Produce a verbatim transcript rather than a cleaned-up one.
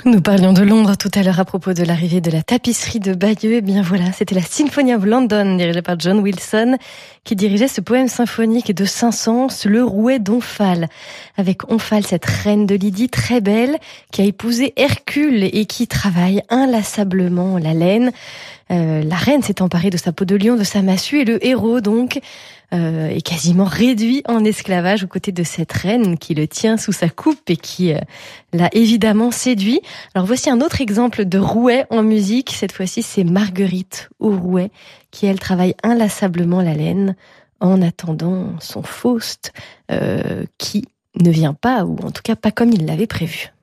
Nous parlions de Londres tout à l'heure à propos de l'arrivée de la tapisserie de Bayeux. Eh bien voilà, c'était la Symphony of London, dirigée par John Wilson, qui dirigeait ce poème symphonique de Saint-Saëns, le Rouet d'Omphale. Avec Omphale, cette reine de Lydie très belle, qui a épousé Hercule et qui travaille inlassablement la laine. Euh, la reine s'est emparée de sa peau de lion, de sa massue, et le héros donc euh, est quasiment réduit en esclavage aux côtés de cette reine qui le tient sous sa coupe et qui euh, l'a évidemment séduit. Alors voici un autre exemple de rouet en musique. Cette fois-ci, c'est Marguerite au rouet qui, elle, travaille inlassablement la laine en attendant son Faust euh, qui ne vient pas, ou en tout cas pas comme il l'avait prévu.